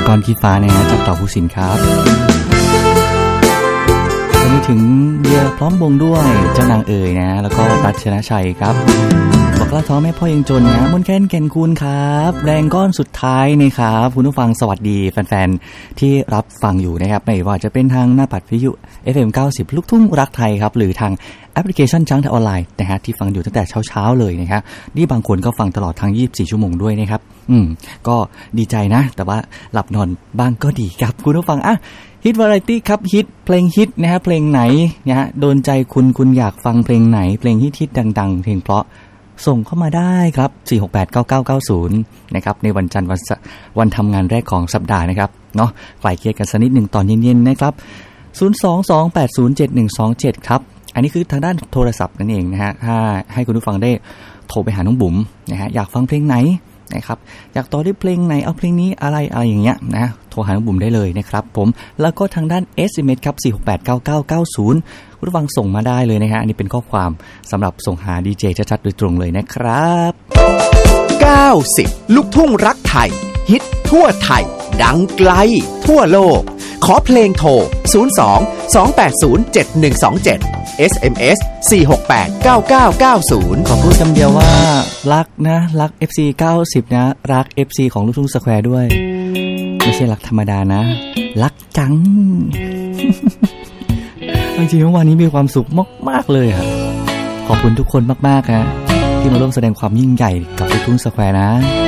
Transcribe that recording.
กรขี้ฟ้านะฮะจากต่อผู้สินครับวันนี้ถึงเบียร์พร้อมวงด้วยเจ้านางเอ๋ยนะแล้วก็รัชนชัยครับบอกลาท้อแม่พ่อยังจนนะมนแคนแก่นคูณครับแรงก้อนสุดท้ายนะครับคุณผู้ฟังสวัสดีแฟนๆที่รับฟังอยู่นะครับไม่ว่าจะเป็นทางหน้าปัดวิทยุ FM 90 ลูกทุ่งรักไทยครับหรือทางแอปพลิเคชันจังไทยออนไลน์นะฮะที่ฟังอยู่ตั้งแต่เช้าๆเลยนะครับนี่บางคนก็ฟังตลอดทั้ง24ชั่วโมงด้วยนะครับก็ดีใจนะแต่ว่าหลับนอนบ้างก็ดีครับคุณผู้ฟังฮิตวาไรตี้ครับฮิตเพลงฮิตนะฮะเพลงไหนนะฮะโดนใจคุณอยากฟังเพลงไหนเพลงฮิตๆดังๆเพลงเพราะส่งเข้ามาได้ครับ4689990นะครับในวันจันทร์วันทำงานแรกของสัปดาห์นะครับเนาะไกลเกลี่ยกันสักนิดนึงตอนเย็นๆนะครับ022807127ครับอันนี้คือทางด้านโทรศัพท์นั่นเองนะฮะถ้าให้คุณผู้ฟังได้โทรไปหาน้องบุ๋มนะฮะอยากฟังเพลงไหนนะครับอยากต่อด้วยเพลงไหนเอาเพลงนี้อะไรอย่างเงี้ยนะโทรหาน้องบุ๋มได้เลยนะครับผมแล้วก็ทางด้าน SMS ครับ4689990คุณผู้ฟังส่งมาได้เลยนะฮะอันนี้เป็นข้อความสำหรับส่งหาดีเจชัดๆโดยตรงเลยนะครับ 90ลูกทุ่งรักไทยฮิตทั่วไทยดังไกลทั่วโลกขอเพลงโทร02-280-7127 SMS 4689990 ขอพูดคำเดียวว่ารักนะรัก FC 90นะรัก FC ของลูกทุ่งสแควร์ด้วยไม่ใช่รักธรรมดานะรักจัง จริงๆเมื่อวานนี้มีความสุขมากๆเลยครับขอบคุณทุกคนมากๆนะที่มาร่วมแสดงความยิ่งใหญ่กับลูกทุ่งสแควร์นะ